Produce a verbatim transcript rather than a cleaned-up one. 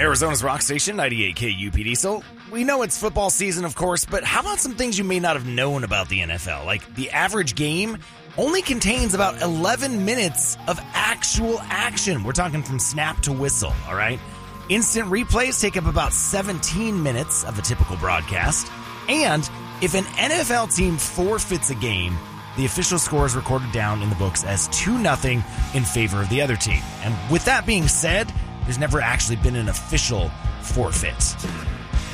Arizona's rock station, ninety-eight K U P D. So we know it's football season, of course, but how about some things you may not have known about the N F L? Like the average game only contains about eleven minutes of actual action. We're talking from snap to whistle, all right? Instant replays take up about seventeen minutes of a typical broadcast. And if an N F L team forfeits a game, the official score is recorded down in the books as two nothing in favor of the other team. And with that being said, there's never actually been an official forfeit.